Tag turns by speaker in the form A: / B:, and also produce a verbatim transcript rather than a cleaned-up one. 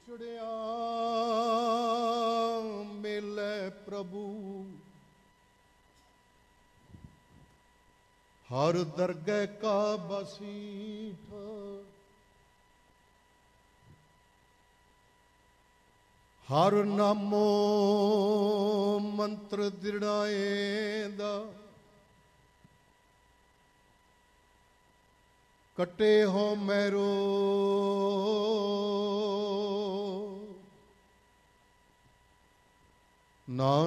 A: ਵਿਛੜਿਆ ਮਿਲੇ ਪ੍ਰਭੂ, ਹਰ ਦਰਗਹਿ ਕਾ ਬਸੀਠ। ਹਰ ਨਾਮੋ ਮੰਤਰ ਦ੍ਰਿੜਾਏ ਦਾ, ਕਟੇ ਹੋ ਮੈਰੋ ਨਾ